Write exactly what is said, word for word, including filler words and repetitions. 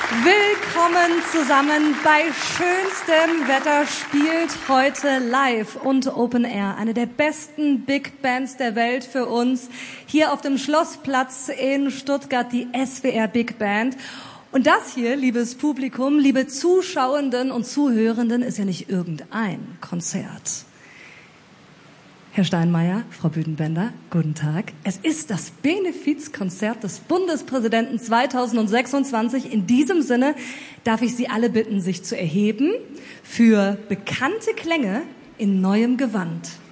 Willkommen zusammen. Bei schönstem Wetter spielt heute live und Open Air eine der besten Big Bands der Welt für uns. Hier auf dem Schlossplatz in Stuttgart die S W R Big Band. Und das hier, liebes Publikum, liebe Zuschauenden und Zuhörenden, ist ja nicht irgendein Konzert. Herr Steinmeier, Frau Büdenbender, guten Tag. Es ist das Benefizkonzert des Bundespräsidenten zweitausendsechsundzwanzig. In diesem Sinne darf ich Sie alle bitten, sich zu erheben für bekannte Klänge in neuem Gewand.